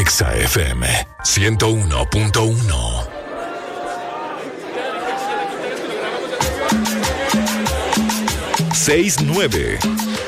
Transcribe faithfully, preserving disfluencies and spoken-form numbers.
Exa F M ciento uno punto uno. seis nueve